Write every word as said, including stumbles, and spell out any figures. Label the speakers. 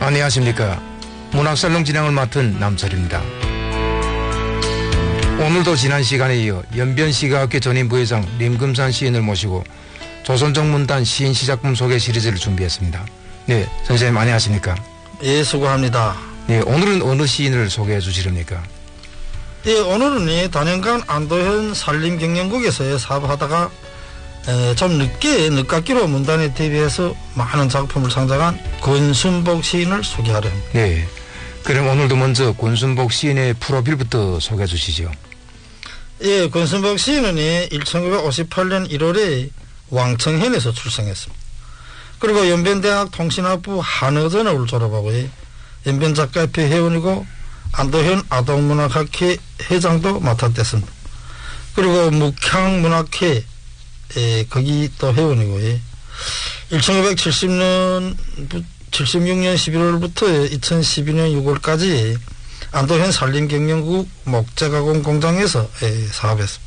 Speaker 1: 안녕하십니까. 문학살롱 진행을 맡은 남철입니다. 오늘도 지난 시간에 이어 연변시가학회 전임 부회장 림금산 시인을 모시고 조선정문단 시인 시작품 소개 시리즈를 준비했습니다. 네, 선생님 안녕하십니까.
Speaker 2: 예, 수고합니다.
Speaker 1: 네, 오늘은 어느 시인을 소개해 주시렵니까?
Speaker 2: 예, 오늘은 단연간 안도현 산림경영국에서 사업하다가 에, 좀 늦게 늦깎이로 문단에 데뷔해서 많은 작품을 창작한 권순복 시인을 소개하려 합니다.
Speaker 1: 네, 그럼 오늘도 먼저 권순복 시인의 프로필부터 소개해 주시죠.
Speaker 2: 예, 권순복 시인은 천구백오십팔 년 일월에 왕청현에서 출생했습니다. 그리고 연변대학 통신학부 한어전을 졸업하고 연변작가협회 회원이고 안도현 아동문학학회 회장도 맡았댔습니다. 그리고 묵향문학회 에, 거기 또 회원이고 천구백칠십 년 칠십육 년 십일월부터 이천십이 년 유월까지 안도현 산림경영국 목재가공 공장에서 에, 사업했습니다.